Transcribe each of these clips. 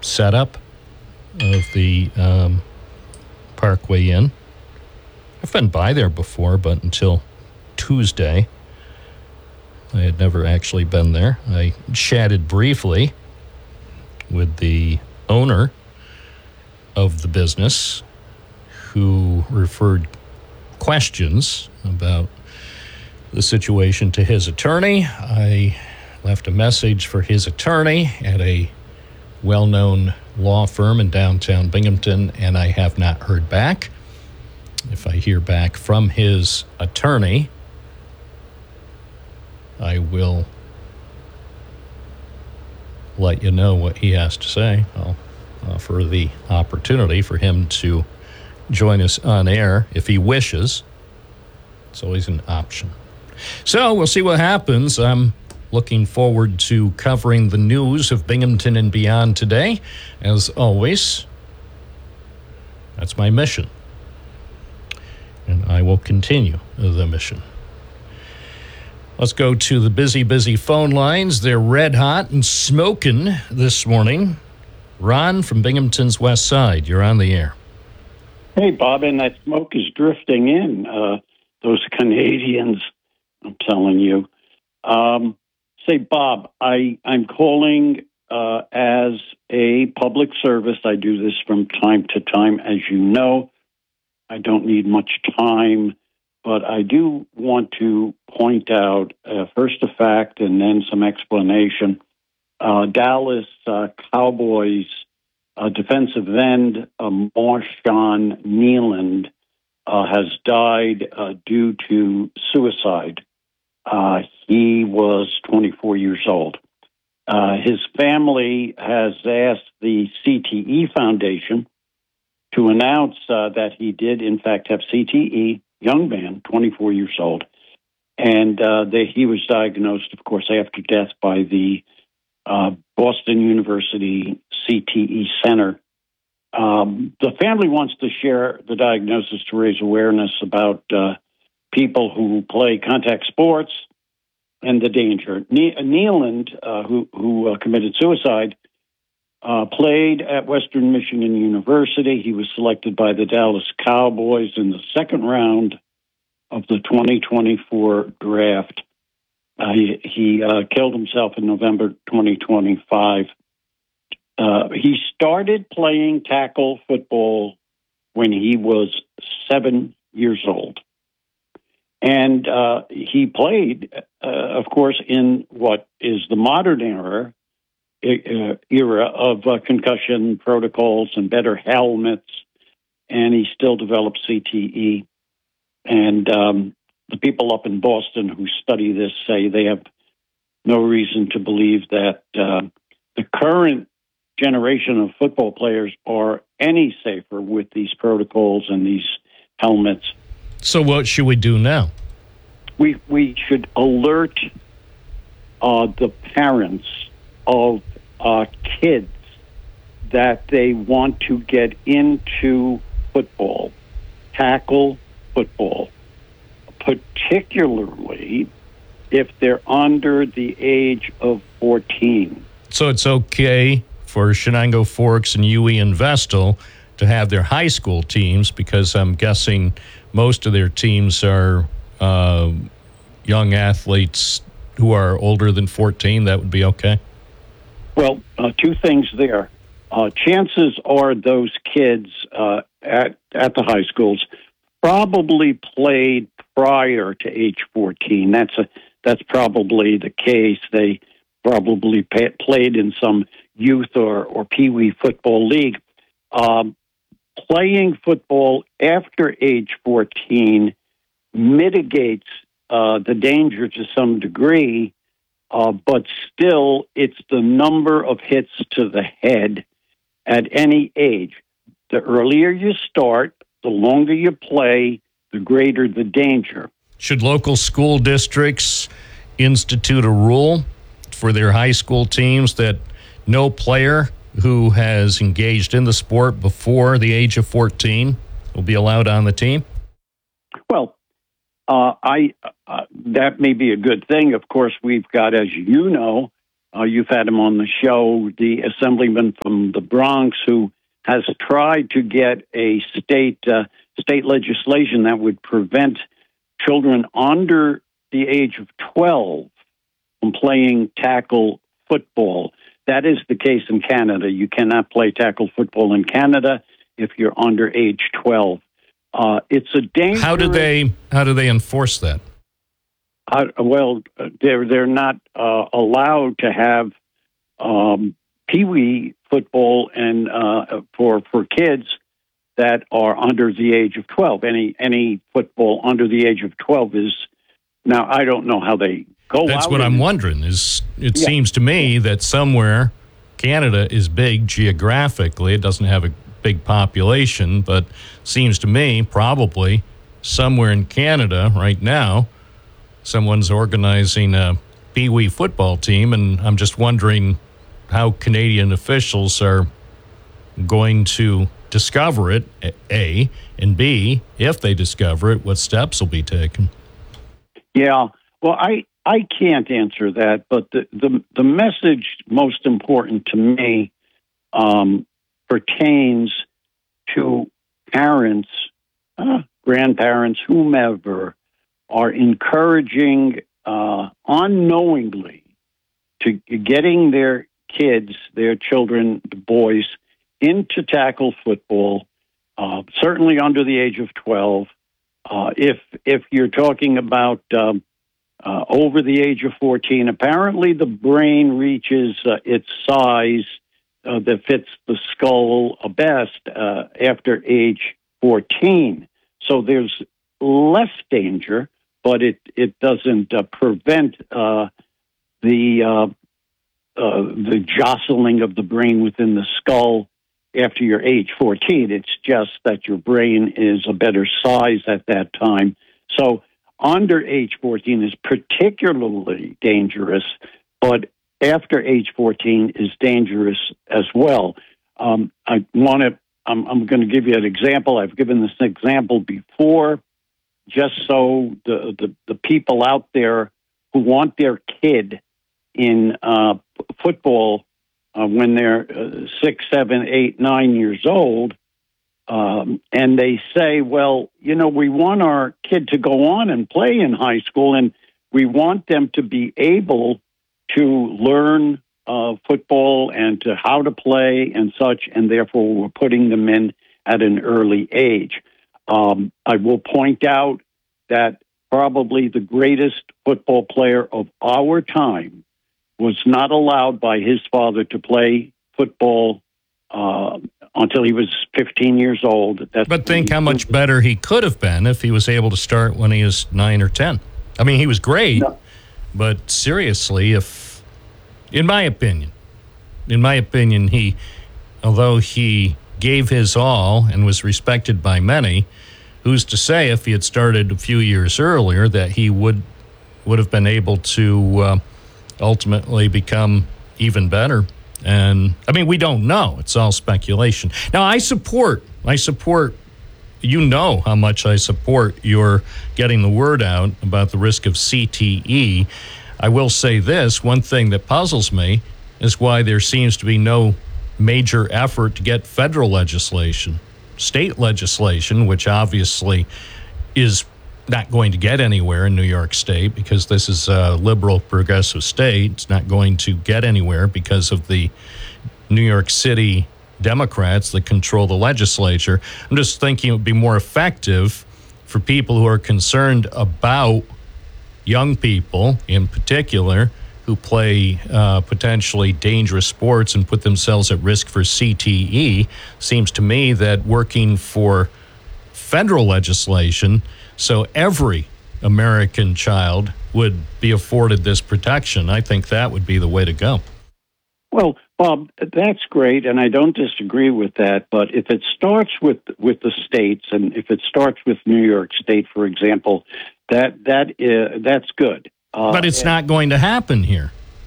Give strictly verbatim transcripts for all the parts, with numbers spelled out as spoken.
setup of the um, Parkway Inn. I've been by there before, but until Tuesday, I had never actually been there. I chatted briefly with the owner of the business, who referred questions about the situation to his attorney. I left a message for his attorney at a well-known law firm in downtown Binghamton, and I have not heard back. If I hear back from his attorney, I will let you know what he has to say. I'll offer the opportunity for him to join us on air if he wishes. It's always an option. So we'll see what happens. I'm looking forward to covering the news of Binghamton and beyond today. As always, that's my mission. And I will continue the mission. Let's go to the busy, busy phone lines. They're red hot and smoking this morning. Ron from Binghamton's West Side, you're on the air. Hey, Bob, and that smoke is drifting in. Uh, those Canadians, I'm telling you. Um, say, Bob, I, I'm calling uh, as a public service. I do this from time to time. As you know, I don't need much time, but I do want to point out uh, first a fact and then some explanation. Uh, Dallas uh, Cowboys uh, defensive end uh, Marshawn Kneeland uh, has died uh, due to suicide. Uh, he was twenty-four years old. Uh, his family has asked the C T E Foundation to announce uh, that he did, in fact, have C T E, young man, twenty-four years old. And uh, they, he was diagnosed, of course, after death by the uh, Boston University C T E Center. Um, the family wants to share the diagnosis to raise awareness about uh, people who play contact sports and the danger. Ne- Kneeland, uh, who, who uh, committed suicide, uh, played at Western Michigan University. He was selected by the Dallas Cowboys in the second round of the twenty twenty-four draft. Uh, he he uh, killed himself in November twenty twenty-five. Uh, he started playing tackle football when he was seven years old. And uh, he played, uh, of course, in what is the modern era, uh, era of uh, concussion protocols and better helmets, and he still developed C T E. And um, the people up in Boston who study this say they have no reason to believe that uh, the current generation of football players are any safer with these protocols and these helmets. So what should we do now? We we should alert uh, the parents of uh, kids that they want to get into football, tackle football, particularly if they're under the age of fourteen. So it's okay for Shenango Forks and U E and Vestal to have their high school teams, because I'm guessing most of their teams are uh, young athletes who are older than fourteen. That would be okay? Well, uh, two things there. Uh, chances are those kids uh, at, at the high schools probably played prior to age fourteen. That's a, that's probably the case. They probably pay, played in some youth or, or peewee football league. Um, playing football after age fourteen mitigates uh, the danger to some degree, uh, but still it's the number of hits to the head at any age. The earlier you start, the longer you play, the greater the danger. Should local school districts institute a rule for their high school teams that no player who has engaged in the sport before the age of fourteen will be allowed on the team? Well, uh, I uh, that may be a good thing. Of course, we've got, as you know, Uh, you've had him on the show, the assemblyman from the Bronx who has tried to get a state uh, state legislation that would prevent children under the age of twelve from playing tackle football. That is the case in Canada. You cannot play tackle football in Canada if you're under age twelve. Uh, it's a dangerous... How do they, how do they enforce that? Uh, well, they're they're not uh, allowed to have um, peewee football and uh, for for kids that are under the age of twelve. Any any football under the age of twelve is now. I don't know how they go. That's out what and, I'm wondering. Is it Yeah. seems to me that somewhere Canada is big geographically. It doesn't have a big population, but seems to me probably somewhere in Canada right now, someone's organizing a peewee football team, and I'm just wondering how Canadian officials are going to discover it, A, and B, if they discover it, what steps will be taken. Yeah, well, I I can't answer that, but the the, the message most important to me um, pertains to parents, uh, grandparents, whomever, are encouraging uh, unknowingly to getting their kids, their children, the boys, into tackle football, uh, certainly under the age of twelve. Uh, if if you're talking about um, uh, over the age of fourteen, apparently the brain reaches uh, its size uh, that fits the skull best uh, after age fourteen. So there's less danger, but it, it doesn't uh, prevent uh, the uh, uh, the jostling of the brain within the skull after you're age fourteen. It's just that your brain is a better size at that time. So under age fourteen is particularly dangerous, but after age fourteen is dangerous as well. Um, I want to. I'm, I'm going to give you an example. I've given this example before, just so the the, the people out there who want their kid in uh, football uh, when they're uh, six, seven, eight, nine years old, um, and they say, well, you know, we want our kid to go on and play in high school, and we want them to be able to learn uh, football and to how to play and such, and therefore we're putting them in at an early age. Um, I will point out that probably the greatest football player of our time was not allowed by his father to play football uh, until he was fifteen years old. That's but think how much better he could have been if he was able to start when he was nine or ten. I mean, he was great, no. But seriously, if, in my opinion, in my opinion, he, although he gave his all and was respected by many, who's to say if he had started a few years earlier that he would would have been able to uh, ultimately become even better? And I mean, we don't know. It's all speculation. Now, I support, I support, you know how much I support your getting the word out about the risk of C T E. I will say this, one thing that puzzles me is why there seems to be no major effort to get federal legislation, state legislation, which obviously is not going to get anywhere in New York State because this is a liberal progressive state. It's not going to get anywhere because of the New York City Democrats that control the legislature. I'm just thinking it would be more effective for people who are concerned about young people in particular who play uh, potentially dangerous sports and put themselves at risk for C T E. Seems to me that working for federal legislation so every American child would be afforded this protection, I think that would be the way to go. Well, Bob, that's great, and I don't disagree with that. But if it starts with with the states, and if it starts with New York State, for example, that that is, that's good. Uh, but it's and, not going to happen here.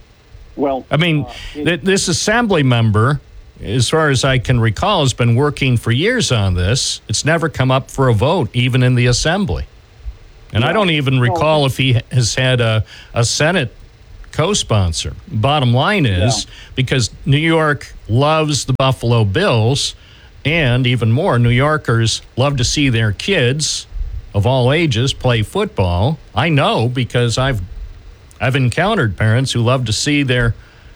Well, I mean, uh, it, th- this assembly member, as far as I can recall, has been working for years on this. It's never come up for a vote, even in the assembly. And no, I don't even recall no. if he has had a, a Senate co-sponsor. Bottom line is, yeah. because New York loves the Buffalo Bills, and even more, New Yorkers love to see their kids of all ages play football. I know because I've I've encountered parents who love to see their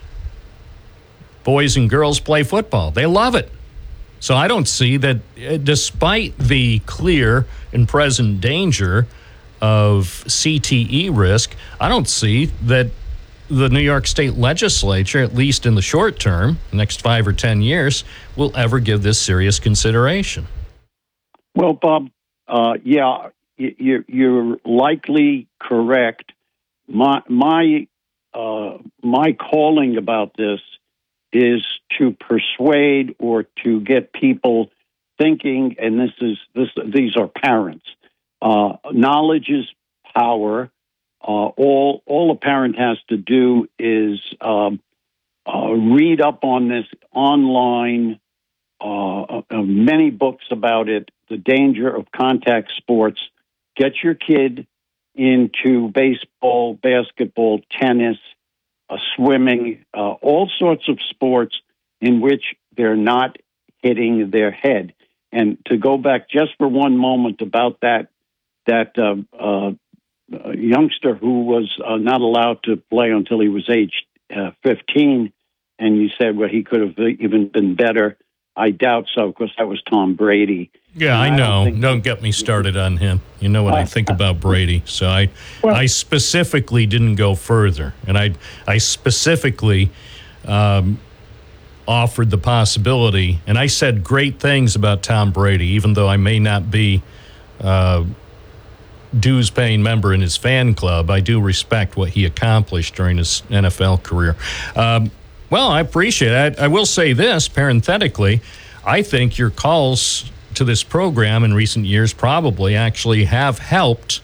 boys and girls play football. They love it. So I don't see that, uh, despite the clear and present danger of C T E risk, I don't see that the New York State Legislature, at least in the short term, the next five or ten years, will ever give this serious consideration. Well, Bob, uh, yeah, you're, you're likely correct. My my uh, my calling about this is to persuade or to get people thinking, and this is this these are parents. Uh, knowledge is power. Uh, all all a parent has to do is um, uh, read up on this online. Uh, uh, many books about it. The danger of contact sports. Get your kid into baseball, basketball, tennis, uh, swimming, uh, all sorts of sports in which they're not hitting their head. And to go back just for one moment about that that uh, uh, youngster who was uh, not allowed to play until he was age uh, fifteen, and you said, well, he could have even been better. I doubt so, because that was Tom Brady. Yeah, I, I know. Don't, don't get me started on him. You know what uh, I think about Brady. So I well, I specifically didn't go further. And I, I specifically um, offered the possibility, and I said great things about Tom Brady, even though I may not be a dues-paying member in his fan club. I do respect what he accomplished during his N F L career. Um, well, I appreciate it. I, I will say this, parenthetically, I think your calls to this program in recent years probably actually have helped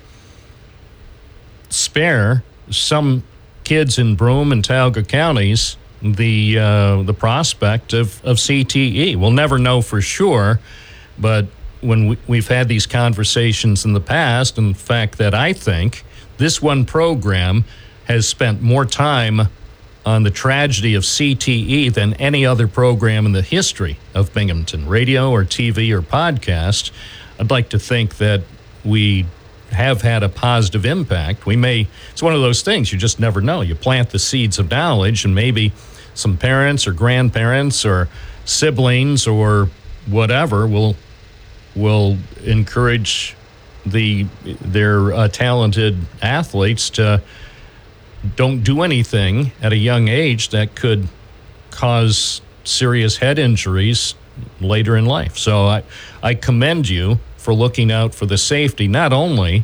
spare some kids in Broome and Tioga counties the uh, the prospect of, of C T E. We'll never know for sure, but when we, we've had these conversations in the past, and the fact that I think this one program has spent more time on the tragedy of C T E than any other program in the history of Binghamton, radio or T V or podcast, I'd like to think that we have had a positive impact. We may, it's one of those things, you just never know. You plant the seeds of knowledge, and maybe some parents or grandparents or siblings or whatever will will encourage the their uh, talented athletes to don't do anything at a young age that could cause serious head injuries later in life. So I, I commend you for looking out for the safety, not only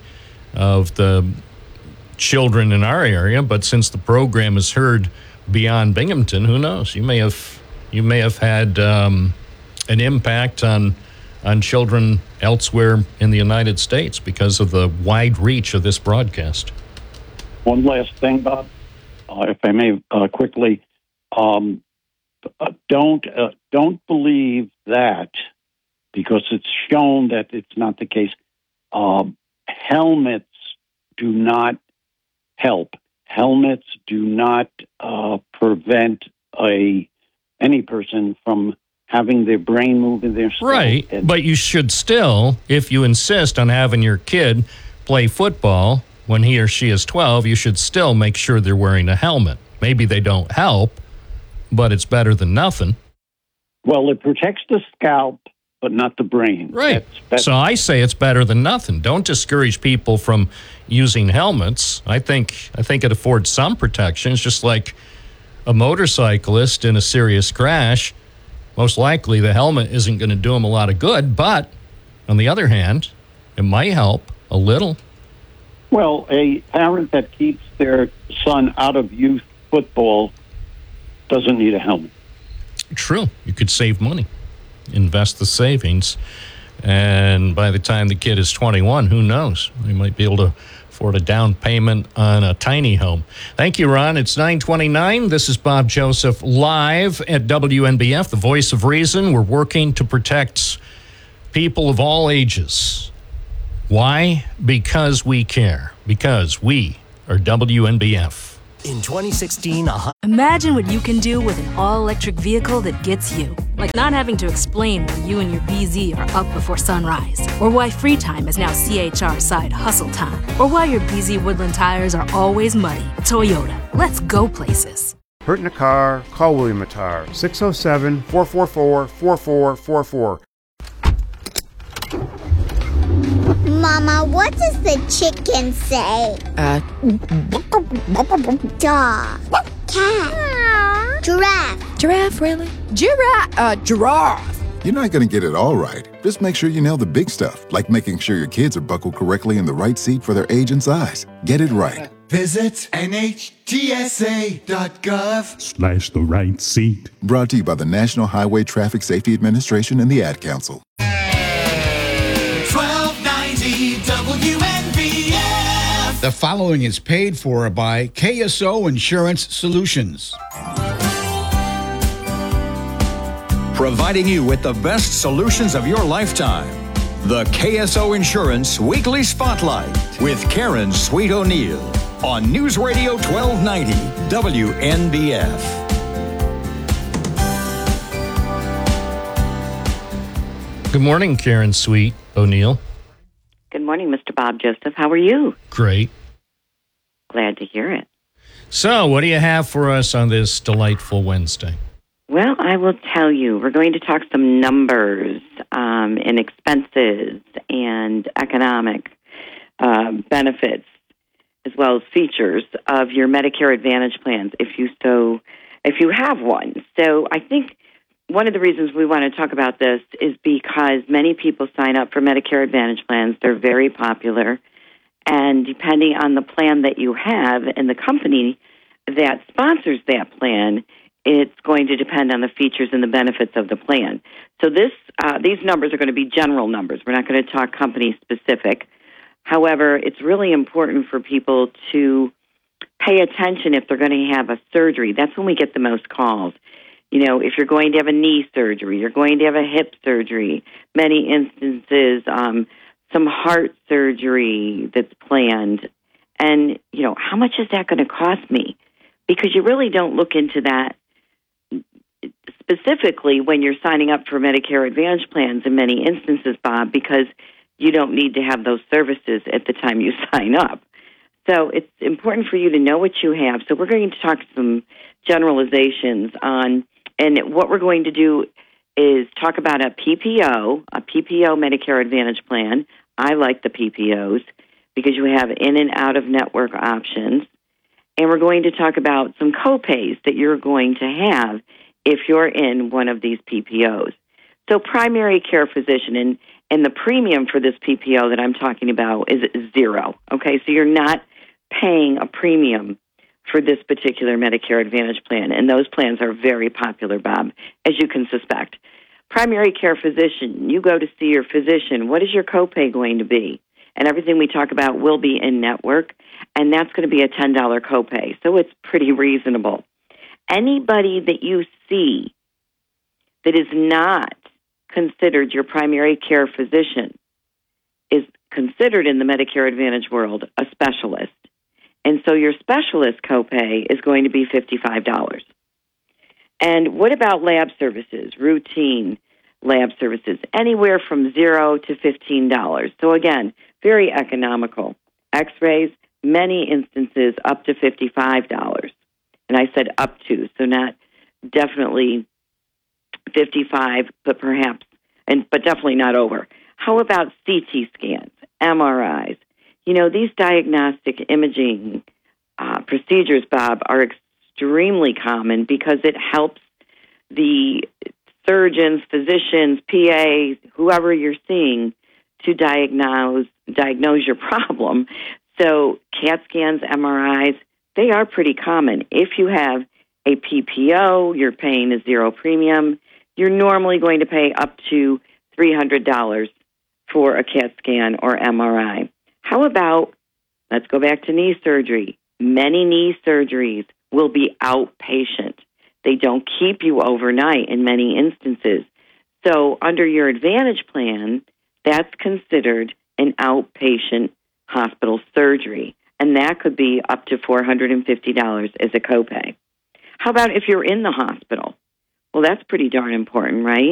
of the children in our area, but since the program is heard beyond Binghamton, who knows? You may have you may have had um, an impact on on children elsewhere in the United States because of the wide reach of this broadcast. One last thing, Bob, uh, if I may uh, quickly, um, uh, don't uh, don't believe that, because it's shown that it's not the case. Um, helmets do not help. Helmets do not uh, prevent a any person from having their brain move in their skull. Right, and, but you should still, if you insist on having your kid play football when he or she is twelve, you should still make sure they're wearing a helmet. Maybe they don't help, but it's better than nothing. Well, it protects the scalp, but not the brain. Right. That's, that's, so I say it's better than nothing. Don't discourage people from using helmets. I think I think it affords some protection. It's just like a motorcyclist in a serious crash. Most likely the helmet isn't going to do him a lot of good, but on the other hand, it might help a little. Well, a parent that keeps their son out of youth football doesn't need a helmet. True. You could save money, invest the savings, and by the time the kid is twenty-one, who knows? You might be able to afford a down payment on a tiny home. Thank you, Ron. It's nine twenty-nine. This is Bob Joseph live at W N B F, the voice of reason. We're working to protect people of all ages. Why? Because we care. Because we are W N B F. In twenty sixteen, a Imagine what you can do with an all-electric vehicle that gets you. Like not having to explain why you and your B Z are up before sunrise. Or why free time is now C H R side hustle time. Or why your B Z Woodland tires are always muddy. Toyota, let's go places. Hurt in a car? Call William Matar. six oh seven, four four four, four four four four. Mama, what does the chicken say? Uh. Dog. Cat. Giraffe. Giraffe, really? Giraffe. Uh, giraffe. You're not going to get it all right. Just make sure you nail the big stuff, like making sure your kids are buckled correctly in the right seat for their age and size. Get it right. Visit N H T S A dot gov slash the right seat. Brought to you by the National Highway Traffic Safety Administration and the Ad Council. twelve ninety W N V F. The following is paid for by K S O Insurance Solutions. Providing you with the best solutions of your lifetime. The K S O Insurance Weekly Spotlight with Karen Sweet O'Neill on News Radio twelve ninety W N B F. Good morning, Karen Sweet O'Neill. Good morning, Mister Bob Joseph. How are you? Great. Glad to hear it. So, what do you have for us on this delightful Wednesday? Well, I will tell you, we're going to talk some numbers um, and expenses and economic uh, benefits, as well as features of your Medicare Advantage plans, if you so, if you have one. So, I think one of the reasons we want to talk about this is because many people sign up for Medicare Advantage plans. They're very popular, and depending on the plan that you have and the company that sponsors that plan, it's going to depend on the features and the benefits of the plan. So this, uh, these numbers are going to be general numbers. We're not going to talk company specific. However, it's really important for people to pay attention if they're going to have a surgery. That's when we get the most calls. You know, if you're going to have a knee surgery, you're going to have a hip surgery, many instances, um, some heart surgery that's planned. And, you know, how much is that going to cost me? Because you really don't look into that specifically when you're signing up for Medicare Advantage plans in many instances, Bob, because you don't need to have those services at the time you sign up. So it's important for you to know what you have. So we're going to talk some generalizations on, and what we're going to do is talk about a P P O, a P P O Medicare Advantage plan. I like the P P Os because you have in and out of network options. And we're going to talk about some copays that you're going to have if you're in one of these P P Os. So primary care physician, and, and the premium for this P P O that I'm talking about is zero. Okay, so you're not paying a premium for this particular Medicare Advantage plan, and those plans are very popular, Bob, as you can suspect. Primary care physician, you go to see your physician. What is your copay going to be? And everything we talk about will be in network, and that's going to be a ten dollars copay, so it's pretty reasonable. Anybody that you see that is not considered your primary care physician is considered in the Medicare Advantage world a specialist. And so your specialist copay is going to be fifty-five dollars. And what about lab services, routine lab services? Anywhere from zero to fifteen dollars. So again, very economical. X-rays, many instances up to fifty-five dollars. And I said up to, so not definitely fifty-five, but perhaps, and but definitely not over. How about C T scans, M R Is? You know, these diagnostic imaging uh, procedures, Bob, are extremely common because it helps the surgeons, physicians, P As, whoever you're seeing, to diagnose diagnose your problem. So C A T scans, M R Is, they are pretty common. If you have a P P O, you're paying a zero premium. You're normally going to pay up to three hundred dollars for a C A T scan or M R I. How about, let's go back to knee surgery. Many knee surgeries will be outpatient. They don't keep you overnight in many instances. So under your Advantage plan, that's considered an outpatient hospital surgery. and that could be up to four hundred fifty dollars as a copay. How about if you're in the hospital? Well, that's pretty darn important, right?